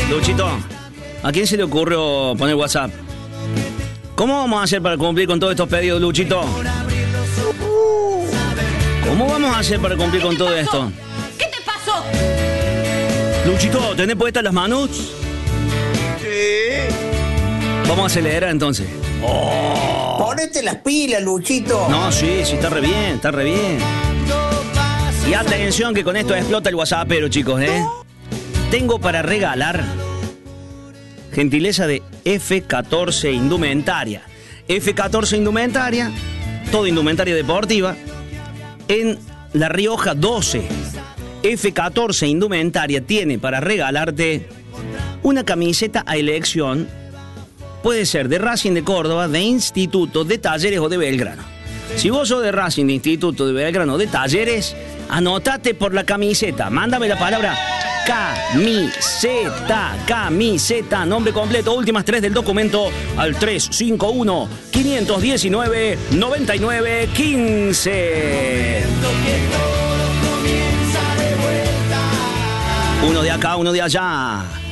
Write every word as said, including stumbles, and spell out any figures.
Luchito, ¿a quién se le ocurrió poner WhatsApp? ¿Cómo vamos a hacer para cumplir con todos estos pedidos, Luchito? ¿Cómo vamos a hacer para cumplir con todo esto? ¿Qué te pasó? Luchito, ¿tenés puestas las manos? Sí. Vamos a acelerar entonces. Oh. Ponete las pilas, Luchito. No, sí, sí, está re bien, está re bien. Y atención que con esto explota el WhatsApp, pero chicos, ¿eh? Tengo para regalar gentileza de F catorce Indumentaria. F catorce Indumentaria, toda indumentaria deportiva, en La Rioja doce. F catorce Indumentaria tiene para regalarte una camiseta a elección. Puede ser de Racing de Córdoba, de Instituto, de Talleres o de Belgrano. Si vos sos de Racing, de Instituto, de Belgrano, de Talleres, anotate por la camiseta. Mándame la palabra camiseta, camiseta, nombre completo, últimas tres del documento al tres cinco uno, cinco uno nueve, nueve nueve uno cinco. Uno de acá, uno de allá.